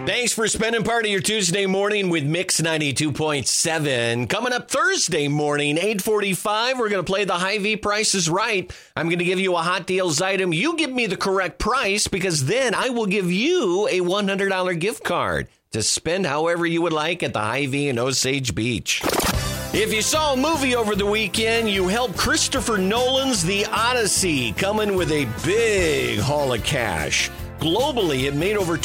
Thanks for spending part of your Tuesday morning with Mix 92.7. Coming up Thursday morning, 8:45, we're going to play the Hy-Vee Price is Right. I'm going to give you a Hot Deals item. You give me the correct price, because then I will give you a $100 gift card to spend however you would like at the Hy-Vee in Osage Beach. If you saw a movie over the weekend, you helped Christopher Nolan's The Odyssey, coming with a big haul of cash. Globally, it made over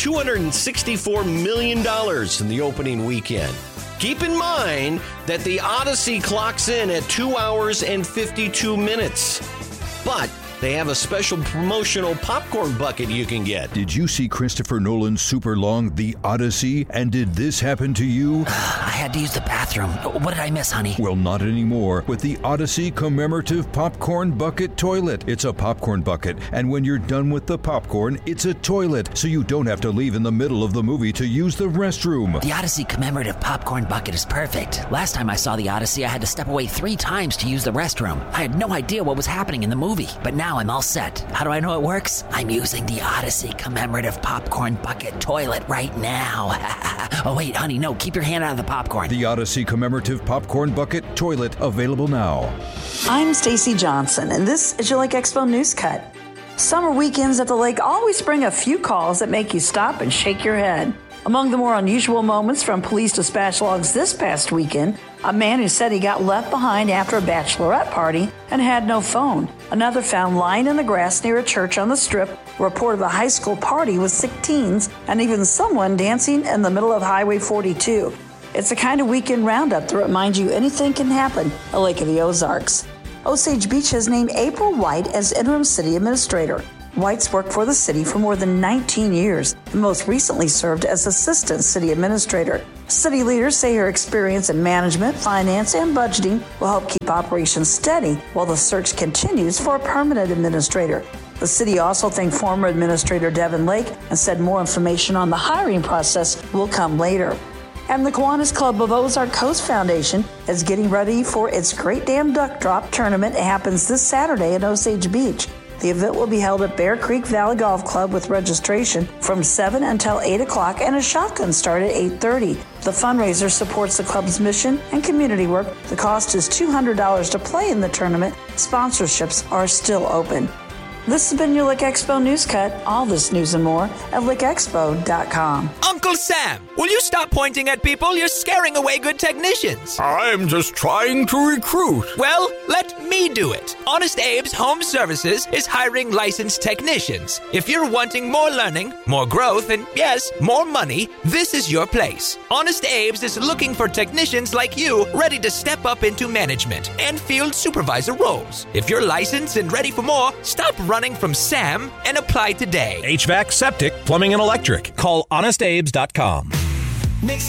$264 million in the opening weekend. Keep in mind that The Odyssey clocks in at 2 hours and 52 minutes. But they have a special promotional popcorn bucket you can get. Did you see Christopher Nolan's super long The Odyssey? And did this happen to you? I had to use the bathroom. What did I miss, honey? Well, not anymore. With the Odyssey Commemorative Popcorn Bucket Toilet. It's a popcorn bucket, and when you're done with the popcorn, it's a toilet, so you don't have to leave in the middle of the movie to use the restroom. The Odyssey Commemorative Popcorn Bucket is perfect. Last time I saw The Odyssey, I had to step away 3 times to use the restroom. I had no idea what was happening in the movie, but now I'm all set. How do I know it works? I'm using the Odyssey Commemorative Popcorn Bucket Toilet right now. Oh, wait, honey, no, keep your hand out of the popcorn. The Odyssey Commemorative Popcorn Bucket Toilet, available now. I'm Stacy Johnson, and this is your Lake Expo News Cut. Summer weekends at the lake always bring a few calls that make you stop and shake your head. Among the more unusual moments from police dispatch logs this past weekend, a man who said he got left behind after a bachelorette party and had no phone. Another found lying in the grass near a church on the Strip reported a high school party with sick teens and even someone dancing in the middle of Highway 42. It's a kind of weekend roundup that reminds you anything can happen at Lake of the Ozarks. Osage Beach has named April White as interim city administrator. White's worked for the city for more than 19 years and most recently served as assistant city administrator. City leaders say her experience in management, finance, and budgeting will help keep operations steady while the search continues for a permanent administrator. The city also thanked former Administrator Devin Lake and said more information on the hiring process will come later. And the Kiwanis Club of Ozark Coast Foundation is getting ready for its Great Dam Duck Drop tournament. It happens this Saturday at Osage Beach. The event will be held at Bear Creek Valley Golf Club with registration from 7 until 8 o'clock and a shotgun start at 8:30. The fundraiser supports the club's mission and community work. The cost is $200 to play in the tournament. Sponsorships are still open. This has been your Lake Expo News Cut. All this news and more at lakeexpo.com. Uncle Sam, will you stop pointing at people? You're scaring away good technicians. I'm just trying to recruit. Well, let me do it. Honest Abe's Home Services is hiring licensed technicians. If you're wanting more learning, more growth, and yes, more money, this is your place. Honest Abe's is looking for technicians like you ready to step up into management and field supervisor roles. If you're licensed and ready for more, stop running from Sam and apply today. HVAC, septic, plumbing, and electric. Call HonestAbes.com. Mix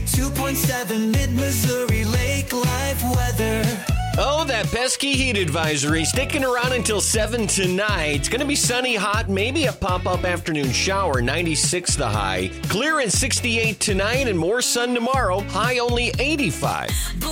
92.7 Mid-Missouri Lake Live weather. Oh, that pesky heat advisory sticking around until 7 tonight. It's going to be sunny, hot, maybe a pop-up afternoon shower, 96 the high. Clear and 68 tonight and more sun tomorrow, high only 85.